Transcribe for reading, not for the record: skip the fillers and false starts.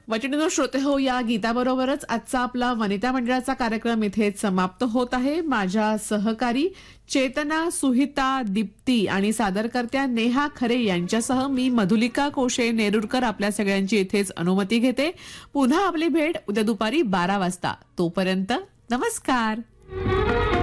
वचनिनो श्रोते हो, या गीताबरोबरच आजचा आपला वनिता मंडळाचा कार्यक्रम इथेच समाप्त होत आहे. माझ्या सहकारी चेतना, सुहिता, दीप्ती आणि सादरकर्त्या नेहा खरे यांच्यासह मी मधुलिका कोशे नेरुरकर आपल्या सगळ्यांची इथेच अनुमती घेते. पुन्हा आपली भेट उद्या दुपारी 12 वाजता. तोपर्यंत नमस्कार.